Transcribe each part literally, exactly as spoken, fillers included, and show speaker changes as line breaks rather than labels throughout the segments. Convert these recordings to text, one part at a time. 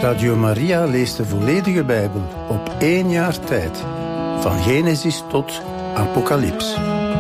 Radio Maria leest de volledige Bijbel op één jaar tijd. Van Genesis tot Apocalyps.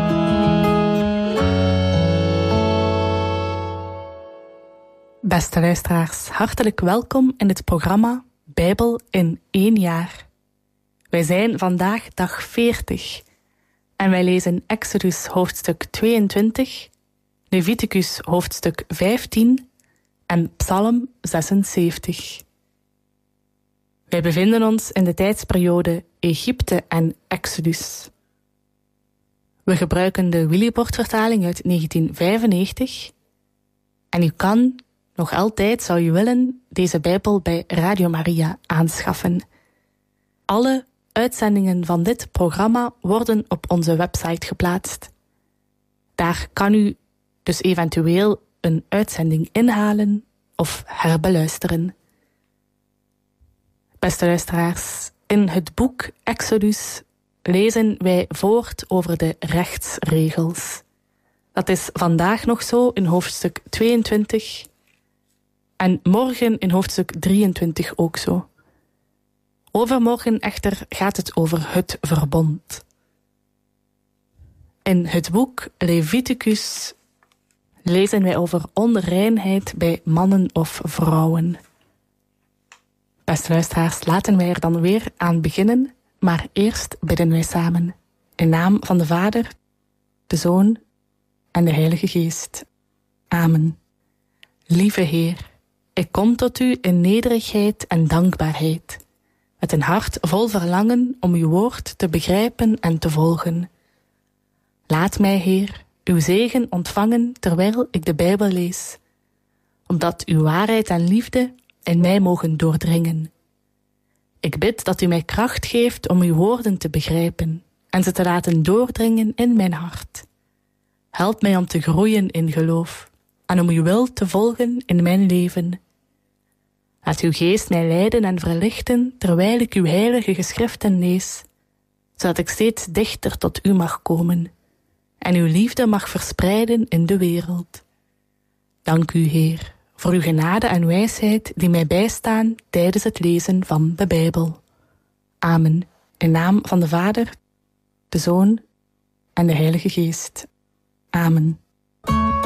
Beste luisteraars, hartelijk welkom in het programma Bijbel in één jaar. Wij zijn vandaag dag veertig en wij lezen Exodus hoofdstuk tweeëntwintig, Leviticus hoofdstuk vijftien en Psalm zesenzeventig. Wij bevinden ons in de tijdsperiode Egypte en Exodus. We gebruiken de Willybord-vertaling uit negentien vijfennegentig en u kan, nog altijd zou u willen, deze Bijbel bij Radio Maria aanschaffen. Alle uitzendingen van dit programma worden op onze website geplaatst. Daar kan u dus eventueel een uitzending inhalen of herbeluisteren. Beste luisteraars, in het boek Exodus lezen wij voort over de rechtsregels. Dat is vandaag nog zo in hoofdstuk tweeëntwintig en morgen in hoofdstuk drieëntwintig ook zo. Overmorgen echter gaat het over het verbond. In het boek Leviticus lezen wij over onreinheid bij mannen of vrouwen. Beste luisteraars, laten wij er dan weer aan beginnen, maar eerst bidden wij samen. In naam van de Vader, de Zoon en de Heilige Geest. Amen. Lieve Heer, ik kom tot u in nederigheid en dankbaarheid, met een hart vol verlangen om uw woord te begrijpen en te volgen. Laat mij, Heer, uw zegen ontvangen terwijl ik de Bijbel lees, opdat uw waarheid en liefde in mij mogen doordringen. Ik bid dat u mij kracht geeft om uw woorden te begrijpen en ze te laten doordringen in mijn hart. Help mij om te groeien in geloof en om uw wil te volgen in mijn leven. Laat uw geest mij leiden en verlichten terwijl ik uw heilige geschriften lees, zodat ik steeds dichter tot u mag komen en uw liefde mag verspreiden in de wereld. Dank u, Heer, voor uw genade en wijsheid die mij bijstaan tijdens het lezen van de Bijbel. Amen. In naam van de Vader, de Zoon en de Heilige Geest. Amen.